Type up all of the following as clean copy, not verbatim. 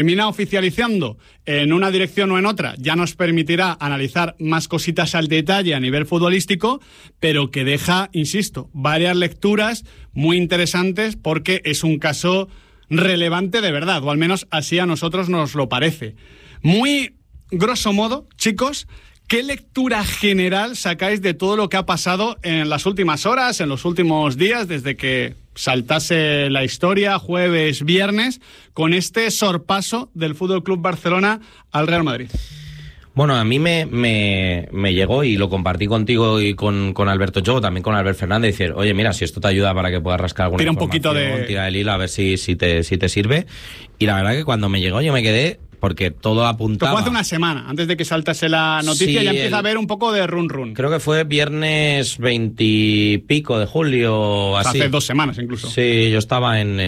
termina oficializando en una dirección o en otra, ya nos permitirá analizar más cositas al detalle a nivel futbolístico, pero que deja, insisto, varias lecturas muy interesantes porque es un caso relevante de verdad, o al menos así a nosotros nos lo parece. Muy grosso modo, chicos, ¿qué lectura general sacáis de todo lo que ha pasado en las últimas horas, en los últimos días, desde que saltase la historia, jueves, viernes, con este sorpaso del Fútbol Club Barcelona al Real Madrid? Bueno, a mí me llegó y lo compartí contigo y con Alberto Chogo, también con Albert Fernández, decir, oye, mira, si esto te ayuda para que puedas rascar alguna tira un información, poquito de... tira el hilo a ver si te sirve. Y la verdad que cuando me llegó yo me quedé, porque todo apuntaba... Fue hace una semana, antes de que saltase la noticia, sí, ya empieza a haber un poco de run. Creo que fue viernes 20 y pico de julio, así. Hace 2 semanas incluso. Sí, yo estaba en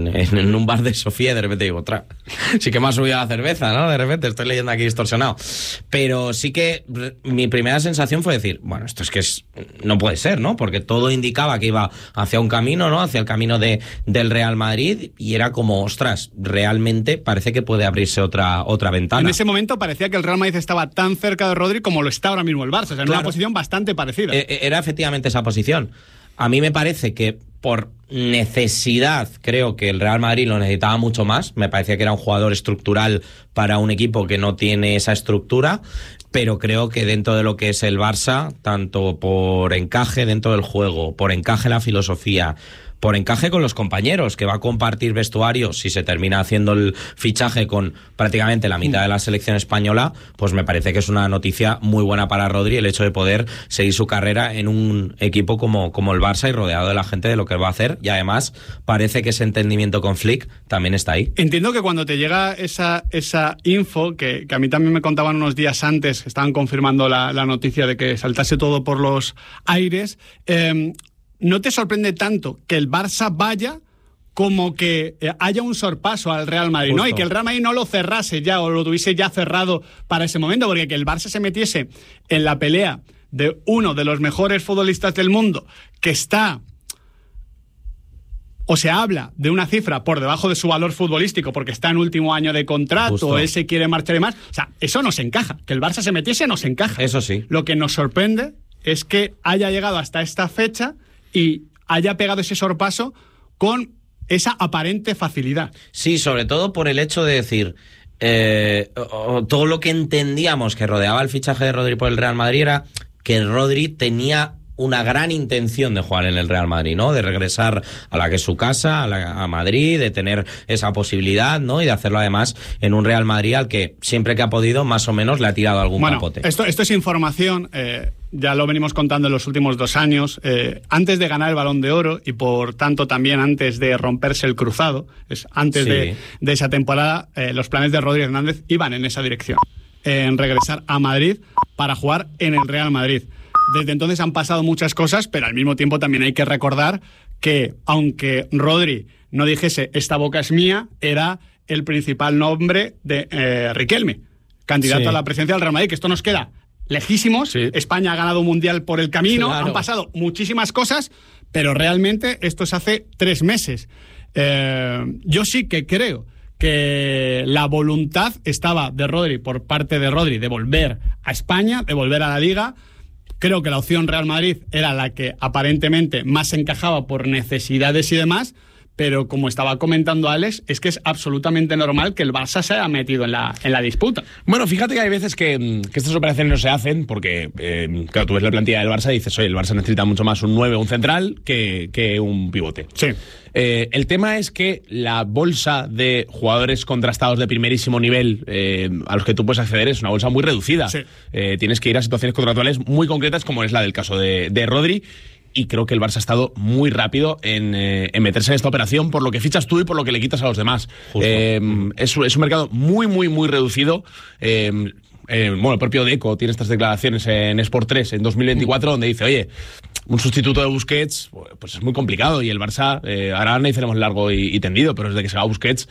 un bar de Sofía y de repente digo, sí que me ha subido la cerveza, ¿no? De repente estoy leyendo aquí distorsionado. Pero sí que mi primera sensación fue decir, bueno, esto es que no puede ser, ¿no? Porque todo indicaba que iba hacia un camino, ¿no? Hacia el camino del Real Madrid, y era como, ostras, realmente parece que puede abrirse otra ventana. En ese momento parecía que el Real Madrid estaba tan cerca de Rodri como lo está ahora mismo el Barça, o sea, en una posición bastante parecida. Era efectivamente esa posición. A mí me parece que por necesidad, creo que el Real Madrid lo necesitaba mucho más. Me parecía que era un jugador estructural para un equipo que no tiene esa estructura, pero creo que dentro de lo que es el Barça, tanto por encaje dentro del juego, por encaje en la filosofía, por encaje con los compañeros, que va a compartir vestuario si se termina haciendo el fichaje con prácticamente la mitad de la selección española, pues me parece que es una noticia muy buena para Rodri el hecho de poder seguir su carrera en un equipo como el Barça y rodeado de la gente de lo que va a hacer, y además parece que ese entendimiento con Flick también está ahí. Entiendo que cuando te llega esa info, que a mí también me contaban unos días antes, que estaban confirmando la noticia de que saltase todo por los aires, ¿no te sorprende tanto que el Barça vaya como que haya un sorpaso al Real Madrid, ¿no? Y que el Real Madrid no lo cerrase ya o lo tuviese ya cerrado para ese momento? Porque que el Barça se metiese en la pelea de uno de los mejores futbolistas del mundo, que está... o se habla de una cifra por debajo de su valor futbolístico porque está en último año de contrato, o él se quiere marchar y más. O sea, eso nos encaja. Que el Barça se metiese nos encaja. Eso sí. Lo que nos sorprende es que haya llegado hasta esta fecha y haya pegado ese sorpaso con esa aparente facilidad. Sí, sobre todo por el hecho de decir, todo lo que entendíamos que rodeaba el fichaje de Rodri por el Real Madrid era que Rodri tenía una gran intención de jugar en el Real Madrid, ¿no? De regresar a la que es su casa, a Madrid, de tener esa posibilidad, ¿no? Y de hacerlo además en un Real Madrid al que siempre que ha podido, más o menos, le ha tirado algún capote. Esto es información, ya lo venimos contando en los últimos 2 años, antes de ganar el Balón de Oro y por tanto también antes de romperse el cruzado, antes de esa temporada, los planes de Rodri Hernández iban en esa dirección, en regresar a Madrid para jugar en el Real Madrid. Desde entonces han pasado muchas cosas, pero al mismo tiempo también hay que recordar que, aunque Rodri no dijese esta boca es mía, era el principal nombre de Riquelme, candidato a la presidencia del Real Madrid, que esto nos queda lejísimos. Sí. España ha ganado un mundial por el camino, claro. Han pasado muchísimas cosas, pero realmente esto es hace 3 meses. Yo sí que creo que la voluntad estaba de Rodri, por parte de Rodri, de volver a España, de volver a la Liga. Creo que la opción Real Madrid era la que aparentemente más encajaba por necesidades y demás, pero como estaba comentando Alex, es que es absolutamente normal que el Barça se haya metido en la disputa. Bueno, fíjate que hay veces que estas operaciones no se hacen porque, claro, tú ves la plantilla del Barça y dices, oye, el Barça necesita mucho más un 9 o un central que un pivote. Sí. El tema es que la bolsa de jugadores contrastados de primerísimo nivel a los que tú puedes acceder es una bolsa muy reducida. Sí. Tienes que ir a situaciones contractuales muy concretas, como es la del caso de Rodri, y creo que el Barça ha estado muy rápido en meterse en esta operación por lo que fichas tú y por lo que le quitas a los demás. Es un mercado muy, muy, muy reducido. Bueno, el propio Deco tiene estas declaraciones en Sport 3 en 2024 donde dice, oye, un sustituto de Busquets pues es muy complicado, y el Barça, ahora analizaremos largo y tendido, pero desde que se va Busquets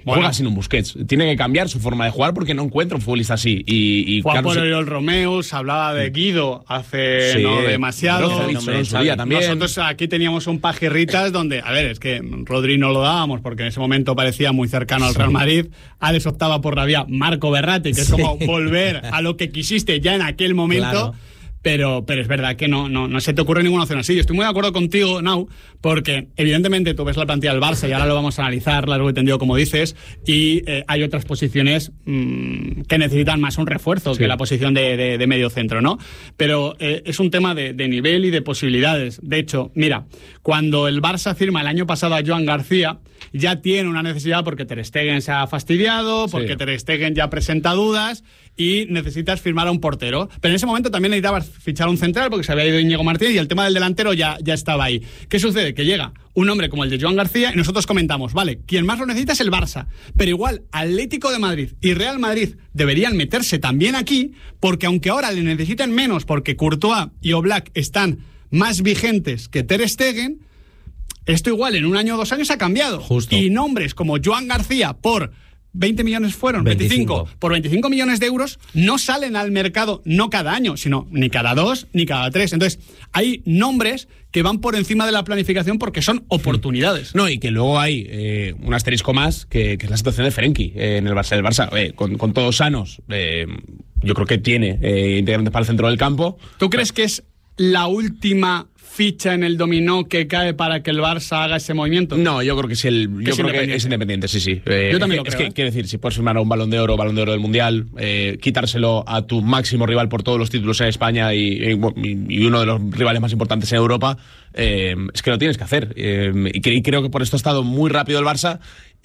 juega sin un Busquets. Tiene que cambiar su forma de jugar porque no encuentra un futbolista así. Juega por el Romeu, se hablaba de Guido hace no demasiado. Nosotros aquí teníamos un pajirritas donde, a ver, es que Rodri no lo dábamos porque en ese momento parecía muy cercano al Real Madrid. Alex optaba por la vía Marco Verratti, que es como volver a lo que quisiste ya en aquel momento. Claro. Pero es verdad que no se te ocurre ninguna opción así. Yo estoy muy de acuerdo contigo, Nau, porque evidentemente tú ves la plantilla del Barça y ahora lo vamos a analizar largo y tendido, como dices, y hay otras posiciones que necesitan más un refuerzo que la posición de medio centro, ¿no? Pero es un tema de nivel y de posibilidades. De hecho, mira, cuando el Barça firma el año pasado a Joan García, ya tiene una necesidad porque Ter Stegen se ha fastidiado, porque Ter Stegen ya presenta dudas y necesitas firmar a un portero. Pero en ese momento también necesitabas fichar a un central porque se había ido Íñigo Martínez y el tema del delantero ya estaba ahí. ¿Qué sucede? Que llega un hombre como el de Joan García y nosotros comentamos, vale, quien más lo necesita es el Barça, pero igual Atlético de Madrid y Real Madrid deberían meterse también aquí, porque aunque ahora le necesiten menos porque Courtois y Oblak están más vigentes que Ter Stegen, esto igual en un año o 2 años ha cambiado. Justo. Y nombres como Joan García por 20 millones fueron, 25. Por 25 millones de euros no salen al mercado, no cada año, sino ni cada 2 ni cada 3. Entonces, hay nombres que van por encima de la planificación porque son oportunidades. No, y que luego hay un asterisco más, que es la situación de Frenkie en el Barça. El Barça, con todos sanos, yo creo que tiene integrantes para el centro del campo. ¿Tú crees que es la última ficha en el dominó que cae para que el Barça haga ese movimiento? No, yo creo que es independiente, sí. Yo también lo creo. Es que, quiero decir, si puedes firmar un Balón de Oro del Mundial, quitárselo a tu máximo rival por todos los títulos en España y uno de los rivales más importantes en Europa, es que lo tienes que hacer. Y creo que por esto ha estado muy rápido el Barça.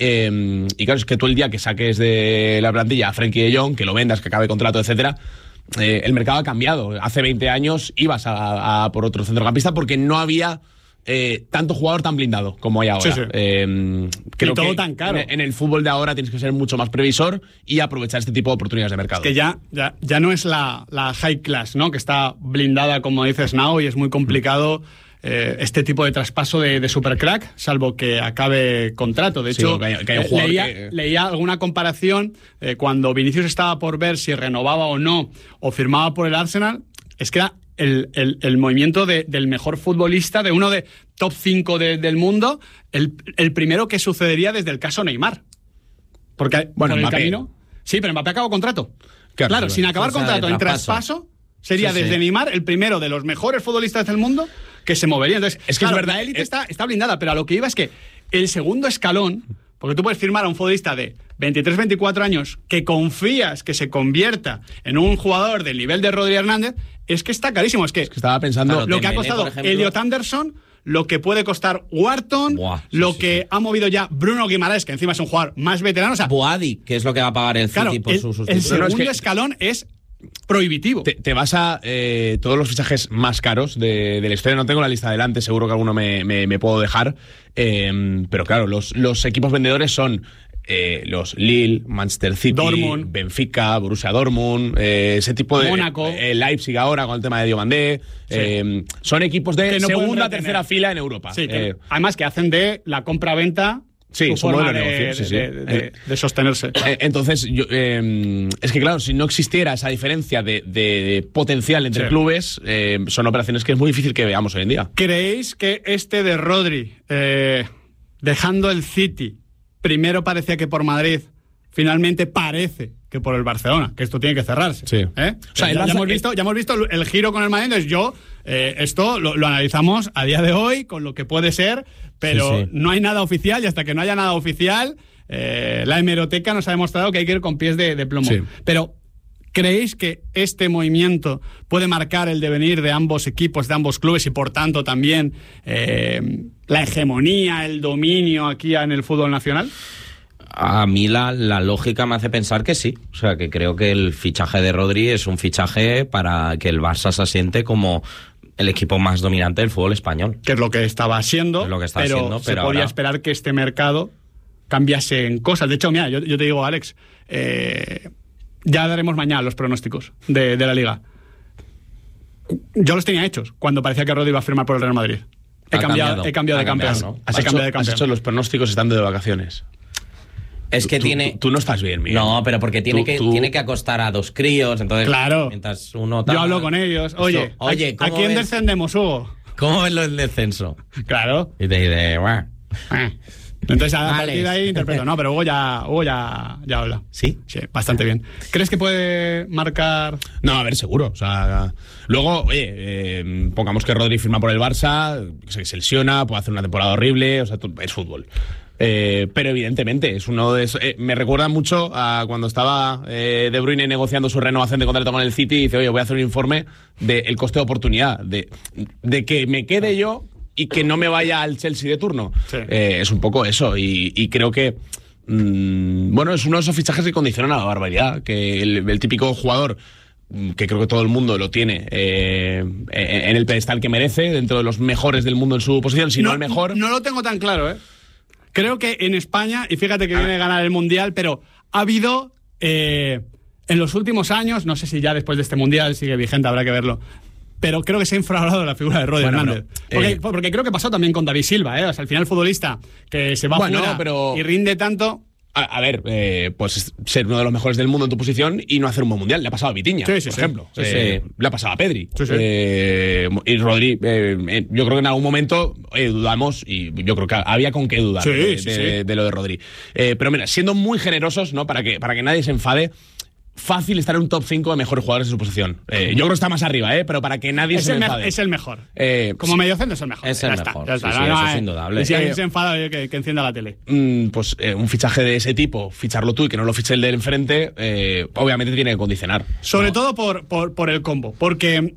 Y claro, es que tú el día que saques de la plantilla a Frenkie de Jong, que lo vendas, que acabe contrato, etcétera, el mercado ha cambiado. Hace 20 años ibas a por otro centrocampista porque no había tanto jugador tan blindado como hay ahora. Sí. Creo y todo que tan caro. En el fútbol de ahora tienes que ser mucho más previsor y aprovechar este tipo de oportunidades de mercado. Es que ya no es la high class, ¿no? Que está blindada, como dices, Nao, y es muy complicado este tipo de traspaso de supercrack, salvo que acabe contrato. De hecho, leía alguna comparación cuando Vinicius estaba por ver si renovaba o no, o firmaba por el Arsenal. Es que era el movimiento del mejor futbolista, de uno de top 5 del mundo, el primero que sucedería desde el caso Neymar. Porque por el camino... Sí, pero Mbappé acabó contrato. Claro, sin acabar contrato, en traspaso, sería desde Neymar el primero de los mejores futbolistas del mundo que se movería. Entonces, es que claro, es verdad, la élite está blindada, pero a lo que iba es que el segundo escalón, porque tú puedes firmar a un futbolista de 23, 24 años que confías que se convierta en un jugador del nivel de Rodri Hernández, es que está carísimo. Es que estaba pensando lo que ha costado Elliot Anderson, lo que puede costar Wharton, que ha movido ya Bruno Guimaraes, que encima es un jugador más veterano. O sea, Boadi, que es lo que va a pagar el City por su sustitución. El segundo escalón es prohibitivo. Te vas a todos los fichajes más caros de la historia. No tengo la lista delante, seguro que alguno me puedo dejar. Pero claro, los equipos vendedores son los Lille, Manchester City, Dortmund, Benfica, Borussia Dortmund, ese tipo de... Mónaco. Leipzig ahora con el tema de Diomandé. Son equipos de segunda, tercera fila en Europa. Sí, además que hacen de la compra-venta... Sí, su modelo de negocio, de sostenerse. Entonces, es que claro, si no existiera esa diferencia de potencial entre clubes, son operaciones que es muy difícil que veamos hoy en día. ¿Creéis que este de Rodri, dejando el City, primero parecía que por Madrid, finalmente parece que por el Barcelona, que esto tiene que cerrarse? Sí. O sea, ya hemos visto el giro con el Madrid. Entonces esto lo analizamos a día de hoy con lo que puede ser, pero no hay nada oficial, y hasta que no haya nada oficial, la hemeroteca nos ha demostrado que hay que ir con pies de plomo. Sí. Pero ¿creéis que este movimiento puede marcar el devenir de ambos equipos, de ambos clubes, y por tanto también la hegemonía, el dominio aquí en el fútbol nacional? A mí la lógica me hace pensar que sí. O sea, que creo que el fichaje de Rodri es un fichaje para que el Barça se asiente como el equipo más dominante del fútbol español. Que es lo que estaba siendo, pero se podía esperar que este mercado cambiase en cosas. De hecho, mira, yo te digo, Alex, ya daremos mañana los pronósticos de la Liga. Yo los tenía hechos cuando parecía que Rodri iba a firmar por el Real Madrid. He cambiado de campeón. ¿No? Has hecho los pronósticos estando de vacaciones. Es que tú no estás bien, Miguel. No, pero porque tiene que acostar a 2 críos, entonces... Claro. Mientras uno... Yo hablo con ellos. Oye, ¿a quién descendemos, Hugo? ¿Cómo ves el descenso? Claro. Y te dice... Entonces a partir de ahí interpreto. No, pero Hugo ya habla. ¿Sí? Sí, bastante bien. ¿Crees que puede marcar...? No, a ver, seguro. O sea, luego, oye, pongamos que Rodri firma por el Barça, que se lesiona, puede hacer una temporada horrible, o sea, es fútbol. Pero evidentemente es uno de esos, me recuerda mucho a cuando estaba De Bruyne negociando su renovación de contrato con el City y dice, oye, voy a hacer un informe del coste de oportunidad, de que me quede yo y que no me vaya al Chelsea de turno. Sí. Es un poco eso y creo que bueno, es uno de esos fichajes que condicionan a la barbaridad, que el típico jugador que creo que todo el mundo lo tiene en el pedestal que merece, dentro de los mejores del mundo en su posición, si no el mejor. No lo tengo tan claro, Creo que en España, y fíjate que viene a ganar el Mundial, pero ha habido en los últimos años, no sé si ya después de este Mundial sigue vigente, habrá que verlo, pero creo que se ha infravalorado la figura de Rodri Hernández. Porque creo que pasó también con David Silva, O sea, al final el futbolista que se va fuera y rinde tanto... A ver, pues ser uno de los mejores del mundo en tu posición y no hacer un buen mundial. Le ha pasado a Vitinha, por ejemplo. Sí. Le ha pasado a Pedri. Sí. Y Rodri, yo creo que en algún momento dudamos, y yo creo que había con qué dudar de lo de Rodri. Pero mira, siendo muy generosos, ¿no? Para que nadie se enfade, fácil estar en un top 5 de mejores jugadores de su posición. Yo creo que está más arriba, pero para que nadie se enfade. Es el mejor. Como mediocentro es el mejor. Es el mejor. Ya está. Eso es indudable. Si alguien se enfada, que encienda la tele. Pues un fichaje de ese tipo, ficharlo tú y que no lo fiche el de enfrente, obviamente tiene que condicionar. Sobre todo por el combo. Porque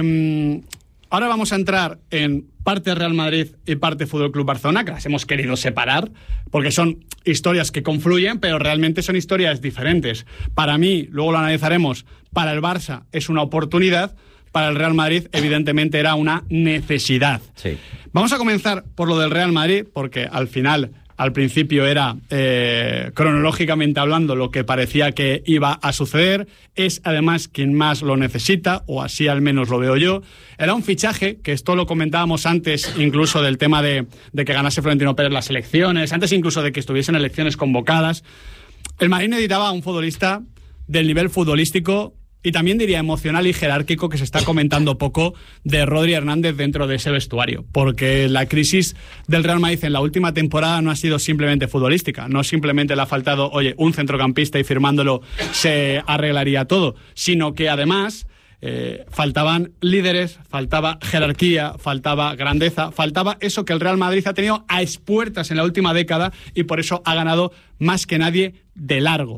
ahora vamos a entrar en parte Real Madrid y parte Fútbol Club Barcelona, que las hemos querido separar, porque son historias que confluyen, pero realmente son historias diferentes. Para mí, luego lo analizaremos, para el Barça es una oportunidad, para el Real Madrid evidentemente era una necesidad. Sí. Vamos a comenzar por lo del Real Madrid, porque al principio era, cronológicamente hablando, lo que parecía que iba a suceder. Es además quien más lo necesita, o así al menos lo veo yo. Era un fichaje, que esto lo comentábamos antes incluso del tema de que ganase Florentino Pérez las elecciones, antes incluso de que estuviesen elecciones convocadas. El Madrid necesitaba a un futbolista del nivel futbolístico y también diría emocional y jerárquico que se está comentando poco de Rodri Hernández dentro de ese vestuario, porque la crisis del Real Madrid en la última temporada no ha sido simplemente futbolística, no simplemente le ha faltado, un centrocampista y firmándolo se arreglaría todo, sino que además faltaban líderes, faltaba jerarquía, faltaba grandeza, faltaba eso que el Real Madrid ha tenido a expuertas en la última década y por eso ha ganado más que nadie de largo.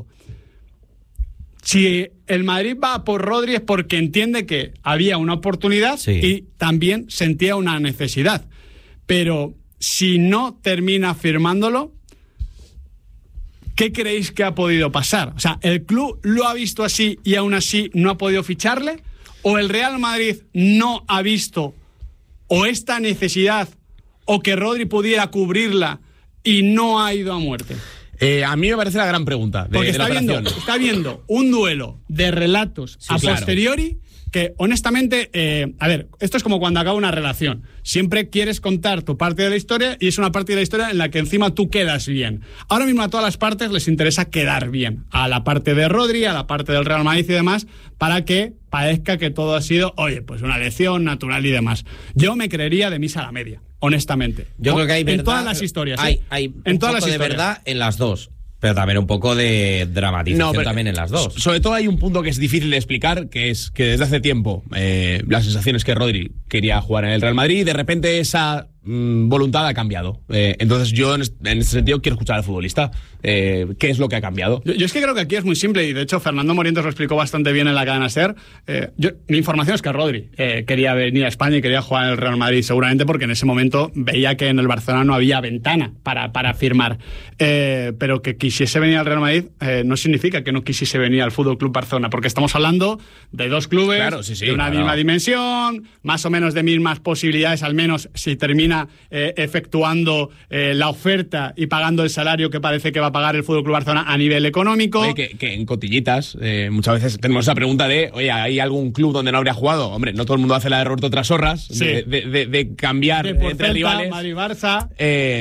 Si el Madrid va por Rodri es porque entiende que había una oportunidad y también sentía una necesidad. Pero si no termina firmándolo, ¿qué creéis que ha podido pasar? O sea, ¿el club lo ha visto así y aún así no ha podido ficharle? ¿O el Real Madrid no ha visto o esta necesidad o que Rodri pudiera cubrirla y no ha ido a muerte? A mí me parece la gran pregunta. Porque está viendo un duelo de relatos posteriori que, honestamente, esto es como cuando acaba una relación. Siempre quieres contar tu parte de la historia y es una parte de la historia en la que encima tú quedas bien. Ahora mismo a todas las partes les interesa quedar bien. A la parte de Rodri, a la parte del Real Madrid y demás, para que parezca que todo ha sido, pues una lección natural y demás. Yo me creería de misa a la media, honestamente. Yo creo que hay verdad. En todas las historias. Hay en todas las historias. De verdad en las dos. Pero también un poco de dramatización también en las dos. Sobre todo hay un punto que es difícil de explicar, que es que desde hace tiempo la sensación es que Rodri quería jugar en el Real Madrid y de repente esa voluntad ha cambiado. Entonces yo en ese sentido quiero escuchar al futbolista. ¿Qué es lo que ha cambiado? Yo es que creo que aquí es muy simple y de hecho Fernando Morientes lo explicó bastante bien en la cadena SER. Mi información es que Rodri quería venir a España y quería jugar en el Real Madrid, seguramente porque en ese momento veía que en el Barcelona no había ventana para firmar. Pero que quisiese venir al Real Madrid no significa que no quisiese venir al Fútbol Club Barcelona, porque estamos hablando de dos clubes de una misma dimensión, más o menos de mismas posibilidades, al menos si termina termina efectuando la oferta y pagando el salario que parece que va a pagar el FC Barcelona a nivel económico. Oye, que en cotillitas muchas veces tenemos esa pregunta de, oye, ¿hay algún club donde no habría jugado? Hombre, no todo el mundo hace la de Roberto Trasorras, sí, de cambiar entre Celta, rivales. Madrid-Barça.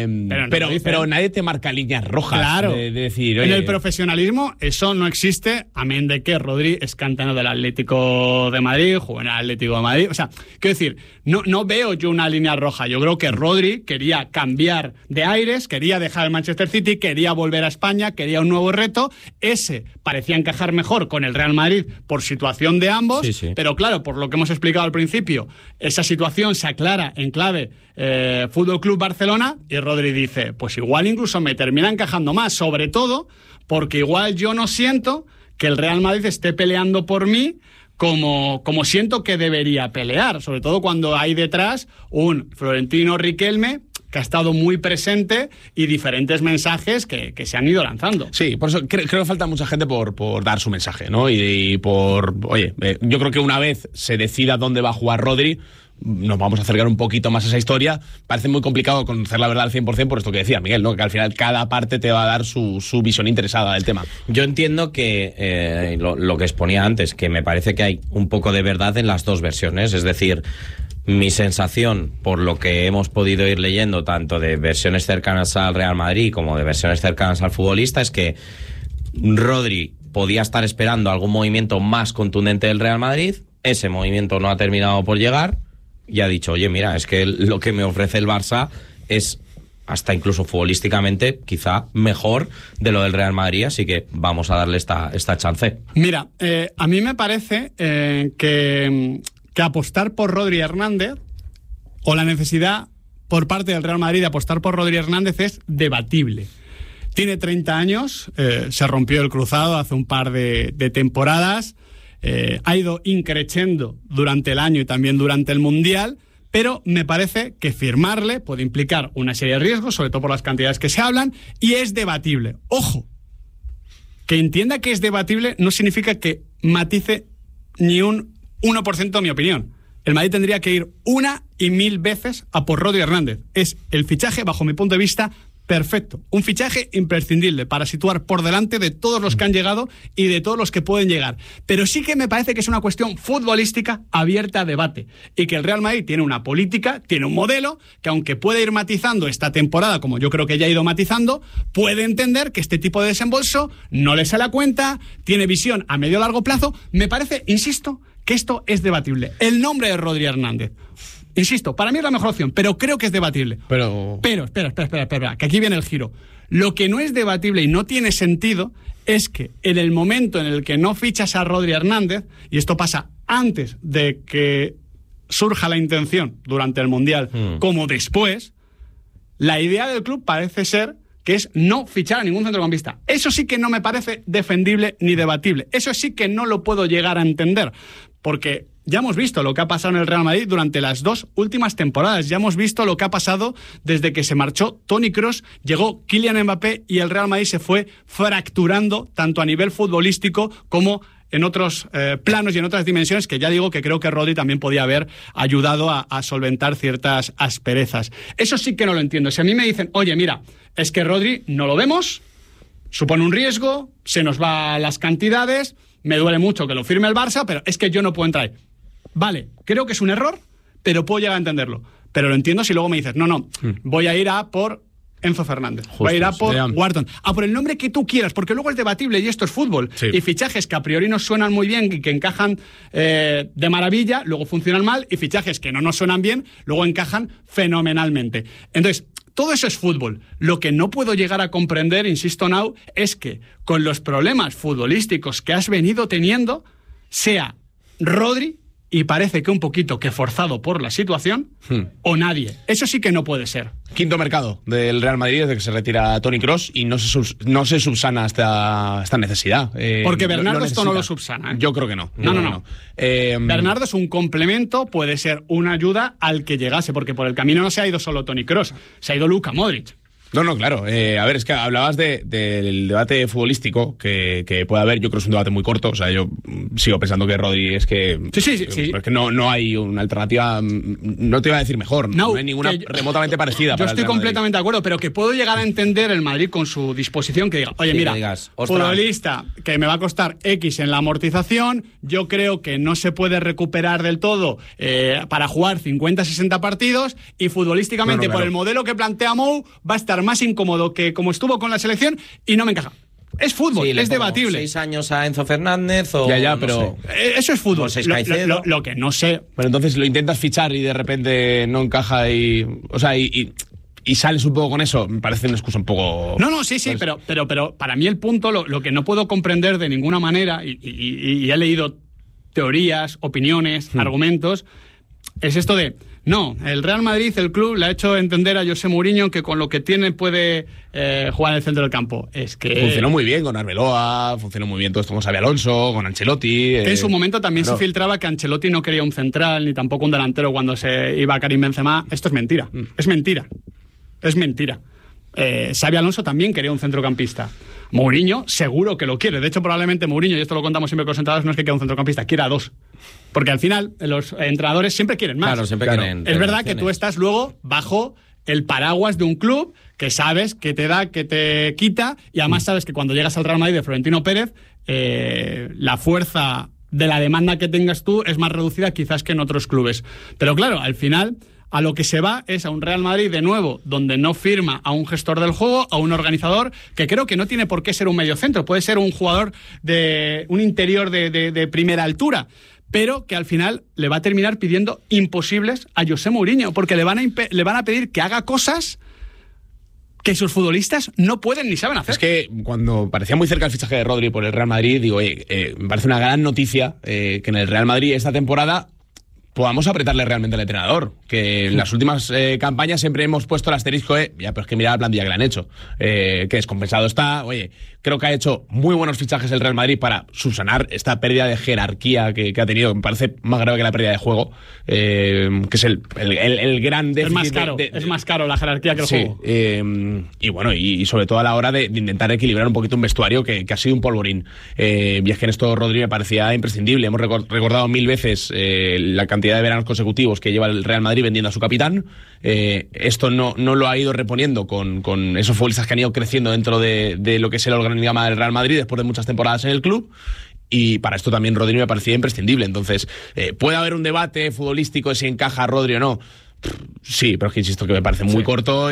Pero nadie te marca líneas rojas. Claro. De decir, oye, en el profesionalismo eso no existe, amén de que Rodri es cantano del Atlético de Madrid, jugó en el Atlético de Madrid. O sea, quiero decir, no veo yo una línea roja. Yo creo que Rodri quería cambiar de aires, quería dejar el Manchester City, quería volver a España, quería un nuevo reto. Ese parecía encajar mejor con el Real Madrid por situación de ambos, sí. Pero claro, por lo que hemos explicado al principio, esa situación se aclara en clave Fútbol Club Barcelona, y Rodri dice, pues igual incluso me termina encajando más, sobre todo porque igual yo no siento que el Real Madrid esté peleando por mí como siento que debería pelear, sobre todo cuando hay detrás un Florentino Riquelme que ha estado muy presente y diferentes mensajes que se han ido lanzando. Sí, por eso creo que falta mucha gente por dar su mensaje, ¿no? Y por, oye, yo creo que una vez se decida dónde va a jugar Rodri, nos vamos a acercar un poquito más a esa historia. Parece muy complicado conocer la verdad al 100% por esto que decía Miguel, ¿no? Que al final cada parte te va a dar su visión interesada del tema. Yo entiendo que lo que exponía antes, que me parece que hay un poco de verdad en las dos versiones. Es decir, mi sensación, por lo que hemos podido ir leyendo, tanto de versiones cercanas al Real Madrid como de versiones cercanas al futbolista, es que Rodri podía estar esperando algún movimiento más contundente del Real Madrid. Ese movimiento no ha terminado por llegar. Y ha dicho, oye, mira, es que lo que me ofrece el Barça es hasta incluso futbolísticamente quizá mejor de lo del Real Madrid, así que vamos a darle esta chance. Mira, a mí me parece que apostar por Rodri Hernández, o la necesidad por parte del Real Madrid de apostar por Rodri Hernández, es debatible. Tiene 30 años, se rompió el cruzado hace un par de temporadas. Ha ido increciendo durante el año y también durante el Mundial, pero me parece que firmarle puede implicar una serie de riesgos, sobre todo por las cantidades que se hablan, y es debatible. Ojo, que entienda que es debatible no significa que matice ni un 1% mi opinión. El Madrid tendría que ir 1,000 veces a por Rodri Hernández. Es el fichaje, bajo mi punto de vista, perfecto. Un fichaje imprescindible para situar por delante de todos los que han llegado y de todos los que pueden llegar. Pero sí que me parece que es una cuestión futbolística abierta a debate. Y que el Real Madrid tiene una política, tiene un modelo, que aunque puede ir matizando esta temporada, como yo creo que ya ha ido matizando, puede entender que este tipo de desembolso no le sale a cuenta, tiene visión a medio o largo plazo. Me parece, insisto, que esto es debatible. El nombre de Rodri Hernández, insisto, para mí es la mejor opción, pero creo que es debatible. Pero espera, que aquí viene el giro. Lo que no es debatible y no tiene sentido es que en el momento en el que no fichas a Rodri Hernández, y esto pasa antes de que surja la intención durante el Mundial, como después, la idea del club parece ser que es no fichar a ningún centrocampista. Eso sí que no me parece defendible ni debatible. Eso sí que no lo puedo llegar a entender, porque ya hemos visto lo que ha pasado en el Real Madrid durante las 2 últimas temporadas. Ya hemos visto lo que ha pasado desde que se marchó Toni Kroos, llegó Kylian Mbappé y el Real Madrid se fue fracturando tanto a nivel futbolístico como en otros planos y en otras dimensiones, que ya digo que creo que Rodri también podía haber ayudado a solventar ciertas asperezas. Eso sí que no lo entiendo. Si a mí me dicen, oye, mira, es que Rodri no lo vemos, supone un riesgo, se nos va las cantidades, me duele mucho que lo firme el Barça, pero es que yo no puedo entrar ahí. Vale, creo que es un error, pero puedo llegar a entenderlo. Pero lo entiendo si luego me dices, no, voy a ir a por Enzo Fernández, voy a ir a por Wharton, a por el nombre que tú quieras, porque luego es debatible y esto es fútbol. Sí. Y fichajes que a priori nos suenan muy bien y que encajan de maravilla, luego funcionan mal, y fichajes que no nos suenan bien, luego encajan fenomenalmente. Entonces, todo eso es fútbol. Lo que no puedo llegar a comprender, insisto now, es que con los problemas futbolísticos que has venido teniendo, sea Rodri, y parece que un poquito que forzado por la situación, o nadie. Eso sí que no puede ser. Quinto mercado del Real Madrid desde que se retira Toni Kroos y no se subsana esta necesidad. Porque Bernardo esto no lo subsana, ¿eh? Yo creo que no. No. Bernardo es un complemento, puede ser una ayuda al que llegase, porque por el camino no se ha ido solo Toni Kroos, se ha ido Luka Modric. No, claro. A ver, es que hablabas del debate futbolístico que puede haber. Yo creo que es un debate muy corto. O sea, yo sigo pensando que Rodri es que... Sí. Porque no hay una alternativa, no te iba a decir mejor, no hay ninguna remotamente parecida. Yo estoy completamente de acuerdo, pero que puedo llegar a entender el Madrid con su disposición, que diga, oye, mira, futbolista que me va a costar X en la amortización, yo creo que no se puede recuperar del todo para jugar 50-60 partidos, y futbolísticamente, por el modelo que plantea Mou, va a estar más incómodo que como estuvo con la selección y no me encaja. Es fútbol, es debatible. 6 años a Enzo Fernández o... Ya, pero... No sé. Eso es fútbol. Lo que no sé... Pero entonces lo intentas fichar y de repente no encaja y sales un poco con eso, me parece una excusa un poco... No, sí, pues... pero para mí el punto, lo que no puedo comprender de ninguna manera, y he leído teorías, opiniones, argumentos, es esto de... No, el Real Madrid, el club, le ha hecho entender a José Mourinho que con lo que tiene puede jugar en el centro del campo. Es que... Funcionó muy bien con Arbeloa, funcionó muy bien todo esto con Xabi Alonso, con Ancelotti... Que en su momento también se filtraba que Ancelotti no quería un central, ni tampoco un delantero cuando se iba Karim Benzema. Esto es mentira. Es mentira. Xabi Alonso también quería un centrocampista. Mourinho seguro que lo quiere. De hecho, probablemente Mourinho, y esto lo contamos siempre con los entrenadores, no es que quiera un centrocampista, quiera 2. Porque al final los entrenadores siempre quieren más. Claro, siempre quieren. Es verdad que tú estás luego bajo el paraguas de un club que sabes que te da, que te quita, y además sabes que cuando llegas al Real Madrid de Florentino Pérez, la fuerza de la demanda que tengas tú es más reducida quizás que en otros clubes. Pero claro, al final... A lo que se va es a un Real Madrid, de nuevo, donde no firma a un gestor del juego, a un organizador, que creo que no tiene por qué ser un mediocentro, puede ser un jugador de un interior de primera altura, pero que al final le va a terminar pidiendo imposibles a José Mourinho, porque le van a pedir que haga cosas que sus futbolistas no pueden ni saben hacer. Es que cuando parecía muy cerca el fichaje de Rodri por el Real Madrid, digo, me parece una gran noticia que en el Real Madrid esta temporada podamos apretarle realmente al entrenador, que en las últimas campañas siempre hemos puesto el asterisco pero es que mira la plantilla que le han hecho, que descompensado está. Oye, creo que ha hecho muy buenos fichajes el Real Madrid para subsanar esta pérdida de jerarquía que ha tenido, que me parece más grave que la pérdida de juego, que es el gran déficit. Es más caro la jerarquía que el juego. Y bueno, y sobre todo a la hora de intentar equilibrar un poquito un vestuario que ha sido un polvorín. Y es que en esto Rodri me parecía imprescindible. Hemos recordado 1000 veces la cantidad de veranos consecutivos que lleva el Real Madrid vendiendo a su capitán. Esto no lo ha ido reponiendo con esos futbolistas que han ido creciendo dentro de lo que es el organigrama del Real Madrid después de muchas temporadas en el club. Y para esto también Rodri me parecía imprescindible. Entonces, ¿puede haber un debate futbolístico de si encaja Rodri o no? Sí, pero es que insisto que me parece muy corto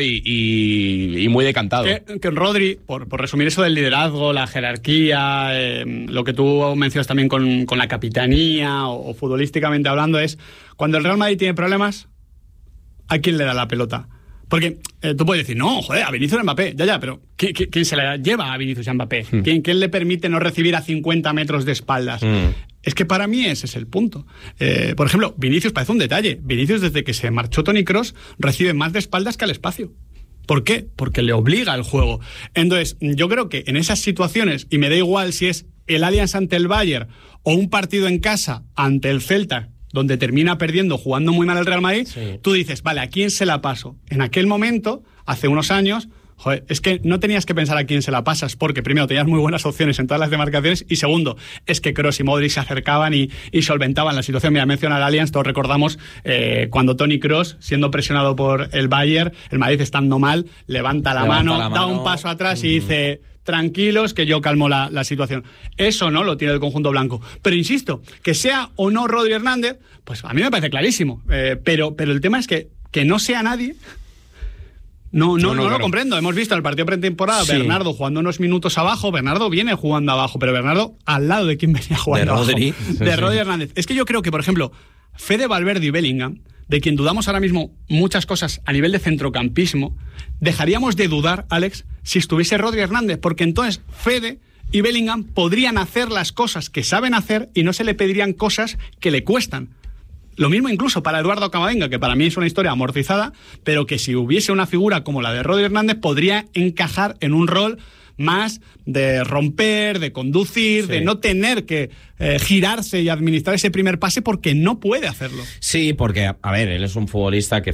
y muy decantado. Que Rodri, por resumir eso del liderazgo, la jerarquía, lo que tú mencionas también con la capitanía o futbolísticamente hablando, es cuando el Real Madrid tiene problemas, ¿a quién le da la pelota? Porque tú puedes decir, no, joder, a Vinicius Mbappé, ya, pero ¿quién se la lleva a Vinicius Mbappé? ¿Quién le permite no recibir a 50 metros de espaldas? Es que para mí ese es el punto. Por ejemplo, Vinicius parece un detalle. Vinicius, desde que se marchó Toni Kroos, recibe más de espaldas que al espacio. ¿Por qué? Porque le obliga el juego. Entonces, yo creo que en esas situaciones, y me da igual si es el Allianz ante el Bayern o un partido en casa ante el Celta, donde termina perdiendo, jugando muy mal el Real Madrid, tú dices, vale, ¿a quién se la paso? En aquel momento, hace unos años, joder, es que no tenías que pensar a quién se la pasas, porque primero tenías muy buenas opciones en todas las demarcaciones, y segundo, es que Kroos y Modric se acercaban y solventaban la situación. Mira, menciona el Allianz, todos recordamos cuando Toni Kroos, siendo presionado por el Bayern, el Madrid estando mal, levanta la mano, da un paso atrás y dice... Tranquilos, que yo calmo la situación. Eso no lo tiene el conjunto blanco. Pero insisto, que sea o no Rodri Hernández, pues a mí me parece clarísimo. Pero el tema es que no sea nadie. No lo comprendo. Hemos visto en el partido pretemporada Bernardo jugando unos minutos abajo. Bernardo viene jugando abajo, pero Bernardo al lado de quien venía jugando abajo. De Rodri Hernández. Es que yo creo que, por ejemplo, Fede Valverde y Bellingham, de quien dudamos ahora mismo muchas cosas a nivel de centrocampismo, dejaríamos de dudar, Alex, si estuviese Rodri Hernández, porque entonces Fede y Bellingham podrían hacer las cosas que saben hacer y no se le pedirían cosas que le cuestan. Lo mismo incluso para Eduardo Camavinga, que para mí es una historia amortizada, pero que si hubiese una figura como la de Rodri Hernández podría encajar en un rol más de romper, de conducir, de no tener que girarse y administrar ese primer pase porque no puede hacerlo. Sí, porque, a ver, él es un futbolista que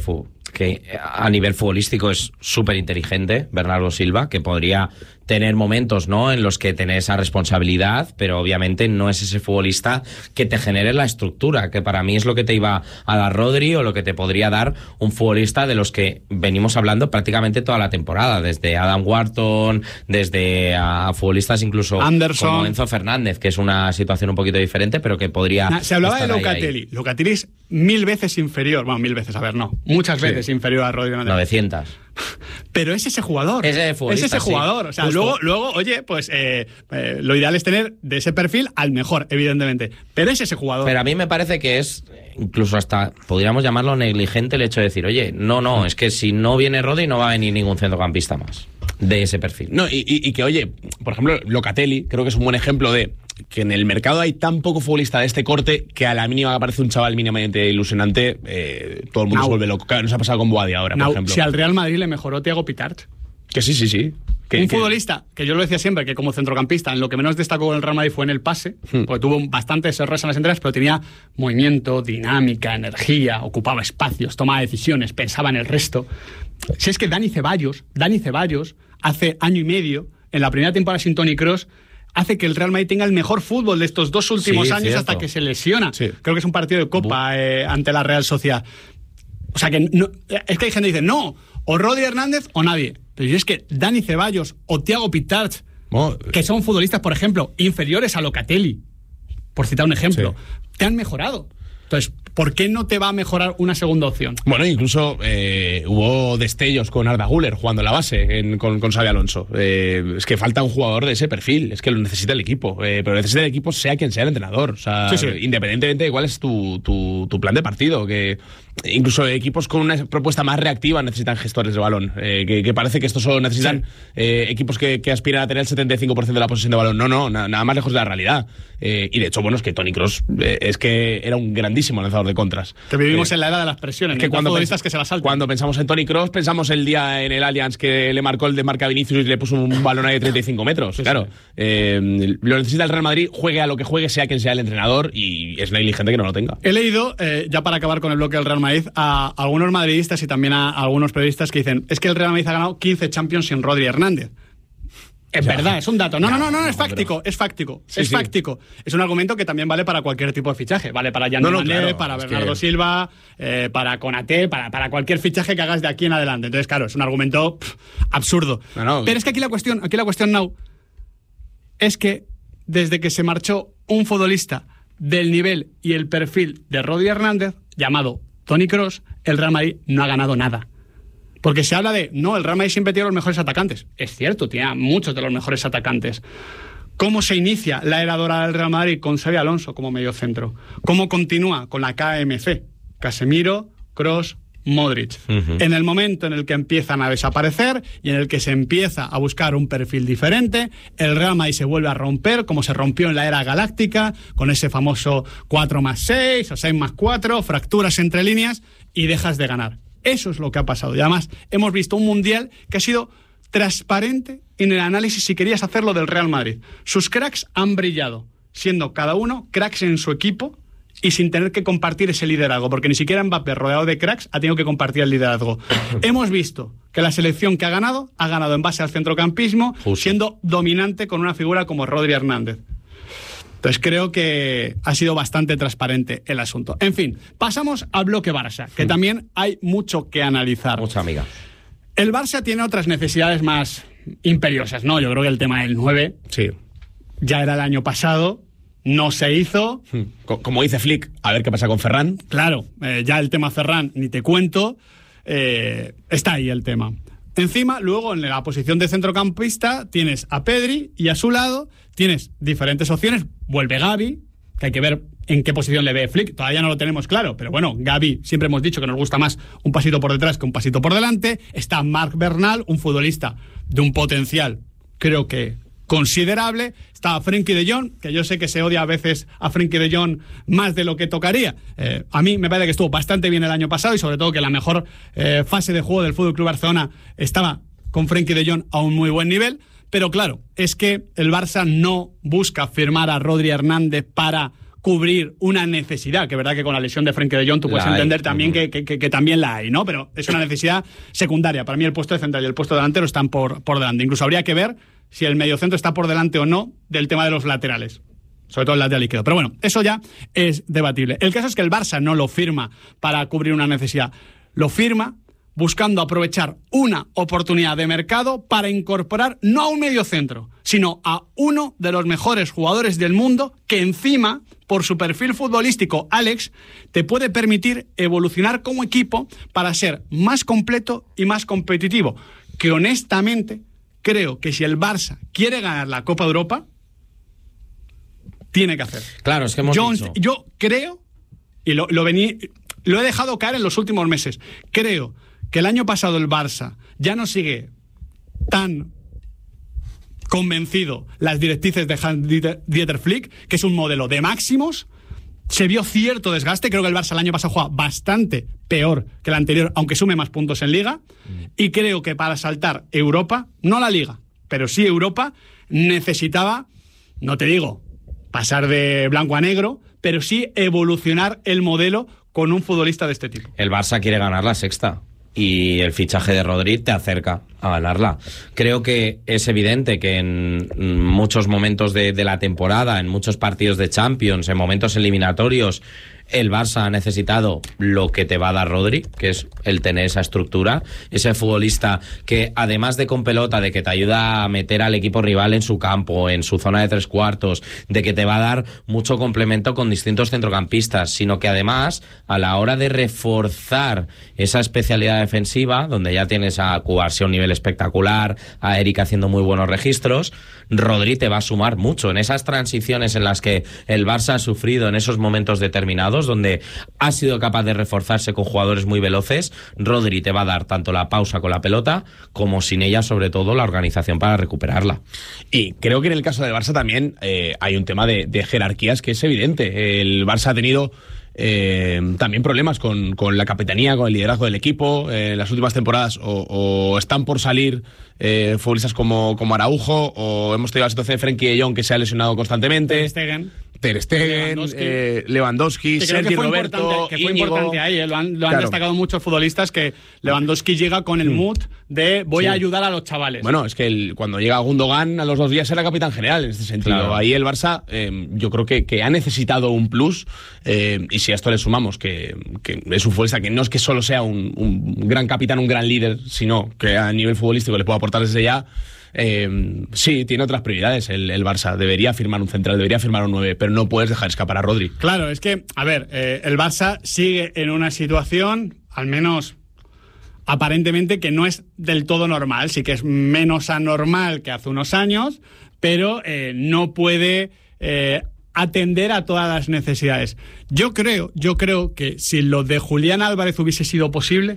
que a nivel futbolístico es súper inteligente, Bernardo Silva, que podría tener momentos, ¿no?, en los que tenés esa responsabilidad, pero obviamente no es ese futbolista que te genere la estructura, que para mí es lo que te iba a dar Rodri o lo que te podría dar un futbolista de los que venimos hablando prácticamente toda la temporada, desde Adam Wharton, desde a futbolistas incluso Anderson, como Enzo Fernández, que es una situación un poquito diferente, pero que podría... Se hablaba de estar Locatelli. Locatelli es 1000 veces inferior, bueno, 1000 veces, a ver, no, muchas veces inferior a Rodri Hernández. 900. Pero es ese jugador. Es ese jugador. O sea, luego, oye, pues lo ideal es tener de ese perfil al mejor, evidentemente. Pero es ese jugador. Pero a mí me parece que es, incluso hasta, podríamos llamarlo negligente el hecho de decir, oye, no, es que si no viene Rodri no va a venir ningún centrocampista más de ese perfil. No, y que, oye, por ejemplo, Locatelli, creo que es un buen ejemplo de que en el mercado hay tan poco futbolista de este corte que a la mínima que aparece un chaval mínimamente ilusionante, todo el mundo se vuelve loco. Claro, nos ha pasado con Boadi ahora, por ejemplo. Si al Real Madrid le mejoró Thiago Pitart. Que sí. Un futbolista, que yo lo decía siempre, que como centrocampista, en lo que menos destacó con el Real Madrid fue en el pase, porque tuvo bastantes errores en las entregas, pero tenía movimiento, dinámica, energía, ocupaba espacios, tomaba decisiones, pensaba en el resto. Si es que Dani Ceballos, hace año y medio, en la primera temporada sin Toni Kroos, hace que el Real Madrid tenga el mejor fútbol de estos 2 últimos años hasta que se lesiona. Sí. Creo que es un partido de Copa ante la Real Sociedad. O sea, que no, es que hay gente que dice, no, o Rodri Hernández o nadie. Pero es que Dani Ceballos o Thiago Pitart, que son futbolistas, por ejemplo, inferiores a Locatelli, por citar un ejemplo, te han mejorado. Entonces, ¿por qué no te va a mejorar una segunda opción? Bueno, incluso hubo destellos con Arda Güler jugando en la base con Xabi Alonso. Es que falta un jugador de ese perfil, es que lo necesita el equipo. Pero necesita el equipo sea quien sea el entrenador. O sea, independientemente de cuál es tu plan de partido. Que incluso equipos con una propuesta más reactiva necesitan gestores de balón. Que parece que estos solo necesitan equipos que aspiran a tener el 75% de la posesión de balón. No, nada más lejos de la realidad. Y de hecho, bueno, es que Toni Kroos es que era un grandísimo lanzador de contras. Que vivimos en la era de las presiones, que cuando pensamos en Toni Kroos, pensamos el día en el Allianz que le marcó el de marca Vinicius y le puso un balón ahí de 35 metros. Claro. Lo necesita el Real Madrid, juegue a lo que juegue, sea quien sea el entrenador, y es negligente que no lo tenga. He leído, ya para acabar con el bloque del Real Madrid, a algunos madridistas y también a algunos periodistas que dicen, es que el Real Madrid ha ganado 15 Champions sin Rodri Hernández. Es verdad, es un dato. No, es fáctico, es fáctico. Es un argumento que también vale para cualquier tipo de fichaje. Vale para Yann Mané, para Bernardo Silva, para Konaté, para cualquier fichaje que hagas de aquí en adelante. Entonces, claro, es un argumento absurdo. Pero es que aquí la cuestión, Nau, es que desde que se marchó un futbolista del nivel y el perfil de Rodri Hernández, llamado Toni Kroos, el Real Madrid no ha ganado nada. Porque se habla de, no, el Real Madrid siempre tiene los mejores atacantes. Es cierto, tiene muchos de los mejores atacantes. ¿Cómo se inicia la era dorada del Real Madrid con Xabi Alonso como mediocentro? ¿Cómo continúa con la KMC? Casemiro, Kroos, Modric. En el momento en el que empiezan a desaparecer y en el que se empieza a buscar un perfil diferente, el Real Madrid se vuelve a romper, como se rompió en la era galáctica, con ese famoso 4+6 o 6+4, fracturas entre líneas, y dejas de ganar. Eso es lo que ha pasado. Y además hemos visto un Mundial que ha sido transparente en el análisis, si querías hacerlo, del Real Madrid. Sus cracks han brillado, siendo cada uno cracks en su equipo y sin tener que compartir ese liderazgo, porque ni siquiera Mbappé, rodeado de cracks, ha tenido que compartir el liderazgo. Hemos visto que la selección que ha ganado en base al centrocampismo, siendo dominante con una figura como Rodri Hernández. Entonces creo que ha sido bastante transparente el asunto. En fin, pasamos al bloque Barça, que también hay mucho que analizar. Mucha amiga. El Barça tiene otras necesidades más imperiosas, ¿no? Yo creo que el tema del 9 ya era el año pasado, no se hizo. Como dice Flick, a ver qué pasa con Ferran. Claro, ya el tema Ferran ni te cuento, está ahí el tema. Encima, luego en la posición de centrocampista tienes a Pedri y a su lado tienes diferentes opciones. Vuelve Gavi, que hay que ver en qué posición le ve Flick. Todavía no lo tenemos claro, pero bueno, Gavi siempre hemos dicho que nos gusta más un pasito por detrás que un pasito por delante. Está Marc Bernal, un futbolista de un potencial, creo que considerable. Está Frenkie de Jong, que yo sé que se odia a veces a Frenkie de Jong más de lo que tocaría. A mí me parece que estuvo bastante bien el año pasado y sobre todo que la mejor fase de juego del FC Barcelona estaba con Frenkie de Jong a un muy buen nivel. Pero claro, es que el Barça no busca firmar a Rodri Hernández para cubrir una necesidad, que es verdad que con la lesión de Frenkie de Jong tú puedes entender también que también la hay, ¿no? Pero es una necesidad secundaria. Para mí el puesto de central y el puesto de delantero están por delante. Incluso habría que ver si el mediocentro está por delante o no del tema de los laterales, sobre todo el lateral izquierdo. Pero bueno, eso ya es debatible. El caso es que el Barça no lo firma para cubrir una necesidad, lo firma buscando aprovechar una oportunidad de mercado para incorporar no a un mediocentro, sino a uno de los mejores jugadores del mundo que encima, por su perfil futbolístico, Alex, te puede permitir evolucionar como equipo para ser más completo y más competitivo. Que honestamente creo que si el Barça quiere ganar la Copa de Europa, tiene que hacer. Claro, es que yo creo, y lo he dejado caer en los últimos meses, creo que el año pasado el Barça ya no sigue tan convencido las directrices de Hans-Dieter Flick, que es un modelo de máximos. Se vio cierto desgaste. Creo que el Barça el año pasado juega bastante peor que el anterior, aunque sume más puntos en Liga. Y creo que para saltar Europa, no la Liga, pero sí Europa, necesitaba, no te digo pasar de blanco a negro, pero sí evolucionar el modelo con un futbolista de este tipo. El Barça quiere ganar la sexta y el fichaje de Rodri te acerca a ganarla. Creo que es evidente que en muchos momentos de la temporada, en muchos partidos de Champions, en momentos eliminatorios, el Barça ha necesitado lo que te va a dar Rodri, que es el tener esa estructura, ese futbolista que además de con pelota, de que te ayuda a meter al equipo rival en su campo, en su zona de 3/4, de que te va a dar mucho complemento con distintos centrocampistas, sino que además a la hora de reforzar esa especialidad defensiva, donde ya tienes a Cubarsí a un nivel espectacular, a Eric haciendo muy buenos registros, Rodri te va a sumar mucho en esas transiciones en las que el Barça ha sufrido en esos momentos determinados, donde ha sido capaz de reforzarse con jugadores muy veloces. Rodri te va a dar tanto la pausa con la pelota como sin ella, sobre todo, la organización para recuperarla. Y creo que en el caso del Barça también hay un tema de jerarquías que es evidente. El Barça ha tenido también problemas con la capitanía, con el liderazgo del equipo. En las últimas temporadas o están por salir futbolistas como Araujo, o hemos tenido la situación de Frenkie de Jong, que se ha lesionado constantemente. Ter Stegen, Lewandowski, Sergi Roberto, que fue importante ahí, lo han destacado muchos futbolistas, que Lewandowski llega con el mood de voy a ayudar a los chavales. Bueno, es que cuando llega Gundogan a los 2 días era capitán general en este sentido. Claro. Ahí el Barça yo creo que ha necesitado un plus, y si a esto le sumamos que es un futbolista que no es que solo sea un gran capitán, un gran líder, sino que a nivel futbolístico le puede aportar desde ya. Sí, tiene otras prioridades el Barça. Debería firmar un central, debería firmar un 9, pero no puedes dejar escapar a Rodri. Claro, es que, a ver, el Barça sigue en una situación, al menos aparentemente, que no es del todo normal. Sí que es menos anormal que hace unos años, pero no puede atender a todas las necesidades. Yo creo que si lo de Julián Álvarez hubiese sido posible,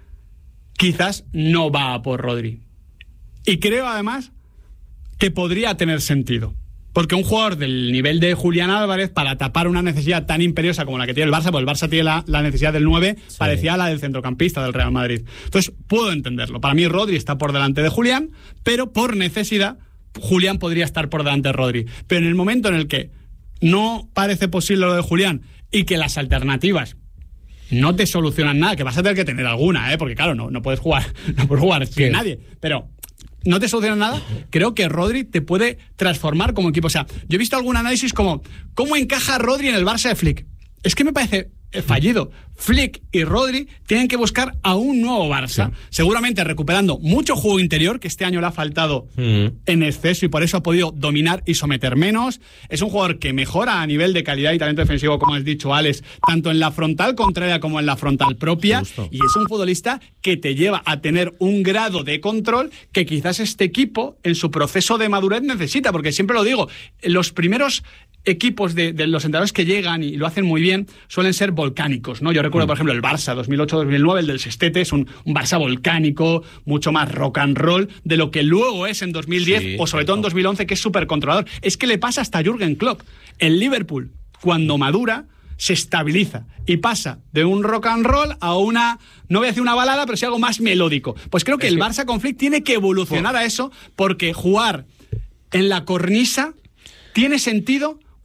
quizás no va a por Rodri. Y creo, además, que podría tener sentido. Porque un jugador del nivel de Julián Álvarez, para tapar una necesidad tan imperiosa como la que tiene el Barça, porque el Barça tiene la necesidad del 9, sí, parecía la del centrocampista del Real Madrid. Entonces, puedo entenderlo. Para mí, Rodri está por delante de Julián, pero por necesidad, Julián podría estar por delante de Rodri. Pero en el momento en el que no parece posible lo de Julián y que las alternativas no te solucionan nada, que vas a tener que tener alguna, porque claro, no puedes jugar sin nadie, pero no te soluciona nada, creo que Rodri te puede transformar como equipo. O sea, yo he visto algún análisis como ¿cómo encaja Rodri en el Barça de Flick? Es que me parece fallido. Flick y Rodri tienen que buscar a un nuevo Barça, seguramente recuperando mucho juego interior, que este año le ha faltado en exceso, y por eso ha podido dominar y someter menos. Es un jugador que mejora a nivel de calidad y talento defensivo, como has dicho, Alex, tanto en la frontal contraria como en la frontal propia. Justo. Y es un futbolista que te lleva a tener un grado de control que quizás este equipo en su proceso de madurez necesita, porque siempre lo digo, los primeros equipos de los entrenadores que llegan y lo hacen muy bien suelen ser volcánicos, ¿no? Yo recuerdo, por ejemplo, el Barça 2008-2009, el del Sestete, es un Barça volcánico, mucho más rock and roll de lo que luego es en 2010, o sobre todo en 2011, que es súper controlador. Es que le pasa hasta a Jürgen Klopp. El Liverpool, cuando madura, se estabiliza y pasa de un rock and roll a una, no voy a decir una balada, pero sí algo más melódico. Pues creo que el Barça con Flick tiene que evolucionar a eso, porque jugar en la cornisa tiene sentido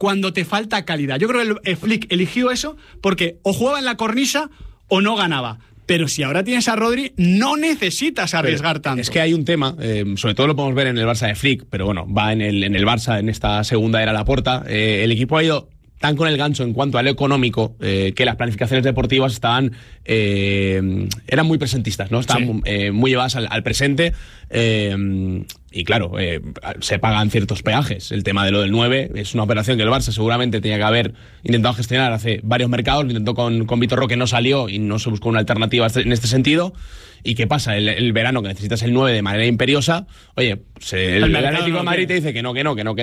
cuando te falta calidad. Yo creo que el Flick eligió eso porque o jugaba en la cornisa o no ganaba. Pero si ahora tienes a Rodri, no necesitas arriesgar tanto. Es que hay un tema, sobre todo lo podemos ver en el Barça de Flick, pero bueno, va en el Barça, en esta segunda era Laporta. El equipo ha ido tan con el gancho en cuanto a lo económico, que las planificaciones deportivas estaban eran muy presentistas, ¿no? Estaban muy llevadas al presente. Y claro, se pagan ciertos peajes. El tema de lo del 9 es una operación que el Barça seguramente tenía que haber intentado gestionar hace varios mercados. Lo intentó con Vitor Roque, no salió y no se buscó una alternativa en este sentido. ¿Y qué pasa? El verano que necesitas el 9 de manera imperiosa, oye, el Atlético de Madrid te dice que no,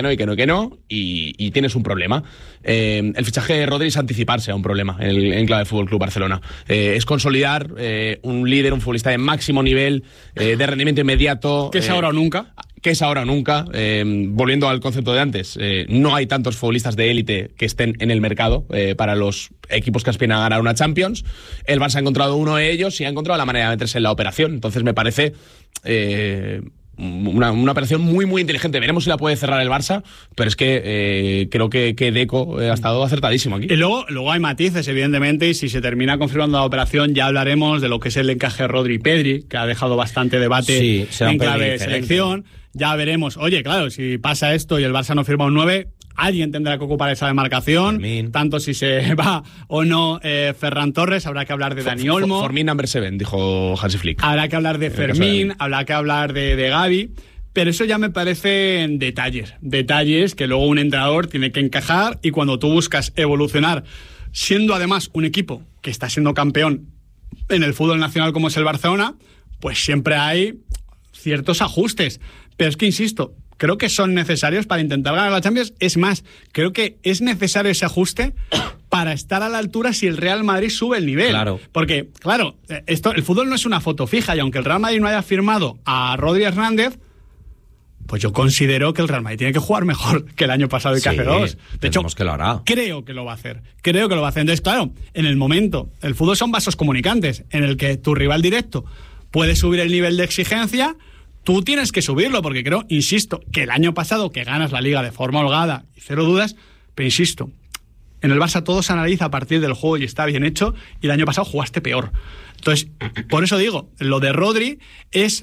y tienes un problema. El fichaje de Rodri es anticiparse a un problema en clave de Fútbol Club Barcelona. Es consolidar un líder, un futbolista de máximo nivel, de rendimiento inmediato. Que es ahora o nunca. Que es ahora o nunca. Volviendo al concepto de antes, no hay tantos futbolistas de élite que estén en el mercado para los equipos que aspiran a ganar una Champions. El Barça ha encontrado uno de ellos y ha encontrado la manera de meterse en la operación. Entonces me parece una operación muy, muy inteligente. Veremos si la puede cerrar el Barça, pero es que creo que Deco ha estado acertadísimo aquí. Y luego hay matices, evidentemente, y si se termina confirmando la operación ya hablaremos de lo que es el encaje Rodri-Pedri, que ha dejado bastante debate en clave de selección. Ya veremos. Oye, claro, si pasa esto y el Barça no firma un 9, alguien tendrá que ocupar esa demarcación. Fermín. Tanto si se va o no Ferran Torres, habrá que hablar de Dani Olmo. Fermín number 7, dijo Hansi Flick. Habrá que hablar de Fermín, habrá que hablar de Gavi. Pero eso ya me parecen detalles que luego un entrenador tiene que encajar, y cuando tú buscas evolucionar, siendo además un equipo que está siendo campeón en el fútbol nacional como es el Barcelona, pues siempre hay ciertos ajustes. Pero es que, insisto, creo que son necesarios para intentar ganar la Champions. Es más, creo que es necesario ese ajuste para estar a la altura si el Real Madrid sube el nivel. Claro. Porque, claro, el fútbol no es una foto fija, y aunque el Real Madrid no haya firmado a Rodri Hernández, pues yo considero que el Real Madrid tiene que jugar mejor que el año pasado y que hace 2. De hecho, que lo hará. Creo que lo va a hacer. Entonces, claro, en el momento, el fútbol son vasos comunicantes, en el que tu rival directo puede subir el nivel de exigencia, tú tienes que subirlo, porque creo, insisto, que el año pasado que ganas la Liga de forma holgada y cero dudas, pero insisto, en el Barça todo se analiza a partir del juego y está bien hecho, y el año pasado jugaste peor. Entonces, por eso digo, lo de Rodri es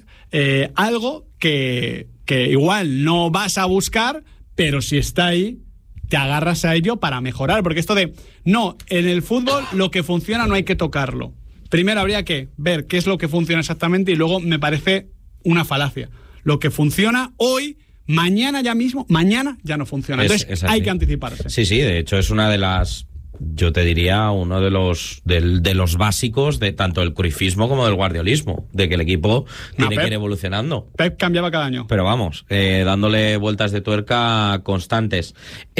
algo que igual no vas a buscar, pero si está ahí, te agarras a ello para mejorar, porque esto de, no, en el fútbol lo que funciona no hay que tocarlo. Primero habría que ver qué es lo que funciona exactamente, y luego me parece una falacia. Lo que funciona hoy, mañana ya no funciona. Entonces hay que anticiparse. Sí, de hecho es una de las, yo te diría, uno de los básicos de tanto el cruyffismo como del guardiolismo, de que el equipo tiene que ir evolucionando. Pep cambiaba cada año. Pero vamos, dándole vueltas de tuerca constantes.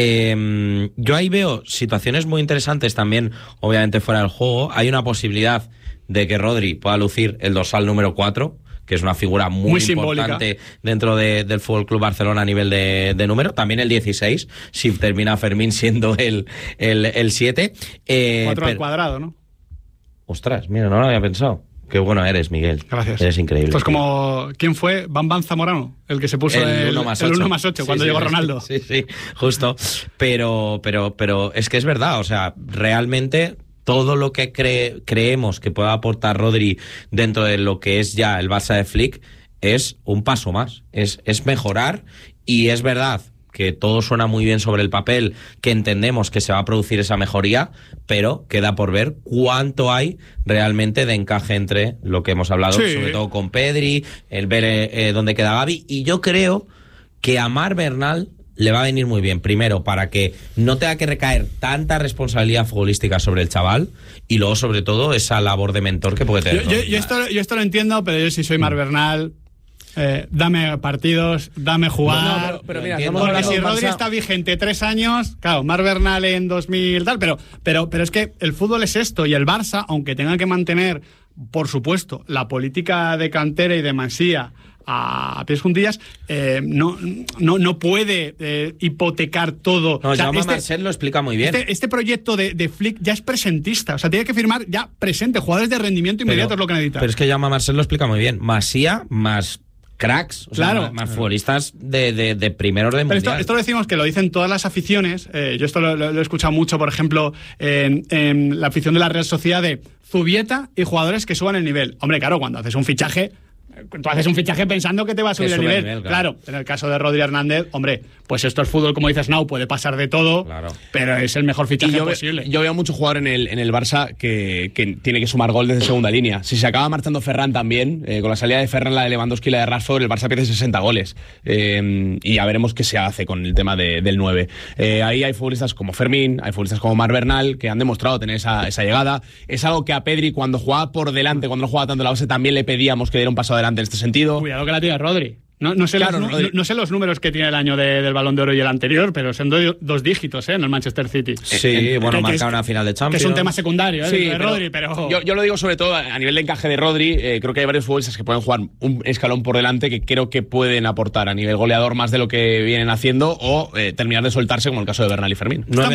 Yo ahí veo situaciones muy interesantes también, obviamente fuera del juego. Hay una posibilidad de que Rodri pueda lucir el dorsal número 4, que es una figura muy importante simbólica dentro del FC Barcelona a nivel de número. También el 16, si termina Fermín siendo el 7. 4 al cuadrado, ¿no? Ostras, mira, no lo había pensado. Qué bueno eres, Miguel. Gracias. Eres increíble. Esto es como, ¿quién fue? Bam Zamorano, el que se puso el 1+8 cuando llegó Ronaldo. Sí, justo. Pero es que es verdad, o sea, realmente todo lo que creemos que pueda aportar Rodri dentro de lo que es ya el Barça de Flick es un paso más, es mejorar, y es verdad que todo suena muy bien sobre el papel, que entendemos que se va a producir esa mejoría, pero queda por ver cuánto hay realmente de encaje entre lo que hemos hablado, sobre todo con Pedri, el ver dónde queda Gavi, y yo creo que a Marc Bernal le va a venir muy bien, primero, para que no tenga que recaer tanta responsabilidad futbolística sobre el chaval, y luego, sobre todo, esa labor de mentor que puede tener. Yo esto lo entiendo, pero yo, si soy Marc Bernal, dame partidos, dame jugar. No, pero mira, porque si Rodri está vigente 3 años, claro, Marc Bernal en 2000 tal, pero es que el fútbol es esto, y el Barça, aunque tenga que mantener, por supuesto, la política de cantera y de Masía a pies juntillas, no puede hipotecar todo. No, o sea, Marcel lo explica muy bien. Este proyecto de Flick ya es presentista, o sea, tiene que firmar ya presente, jugadores de rendimiento inmediato es lo que necesita. Pero es que Jaume Marcel lo explica muy bien. Masía más cracks, claro, más futbolistas de primer orden pero mundial. Esto lo decimos que lo dicen todas las aficiones. Yo esto lo he escuchado mucho, por ejemplo, en la afición de la Real Sociedad, de Zubieta y jugadores que suban el nivel. Hombre, claro, cuando haces un fichaje, tú haces un fichaje pensando que te va a subir el nivel. Claro, en el caso de Rodri Hernández, hombre, pues esto es fútbol, como dices, Nau, puede pasar de todo, claro, pero es el mejor fichaje posible. Yo veo mucho jugador en el Barça que tiene que sumar gol desde segunda línea. Si se acaba marchando Ferran también, con la salida de Ferran, la de Lewandowski y la de Rashford, el Barça pierde 60 goles. Y ya veremos qué se hace con el tema del 9. Ahí hay futbolistas como Fermín, hay futbolistas como Marc Bernal, que han demostrado tener esa llegada. Es algo que a Pedri, cuando jugaba por delante, cuando no jugaba tanto la base, también le pedíamos que diera un paso adelante en este sentido. Cuidado que la tiene Rodri. No sé los números que tiene el año del Balón de Oro y el anterior, pero son dos dígitos en el Manchester City. Sí, marca una final de Champions. Que es un tema secundario, sí, de Rodri, pero... Yo lo digo sobre todo a nivel de encaje de Rodri. Creo que hay varios futbolistas que pueden jugar un escalón por delante, que creo que pueden aportar a nivel goleador más de lo que vienen haciendo, o terminar de soltarse, como el caso de Bernal y Fermín.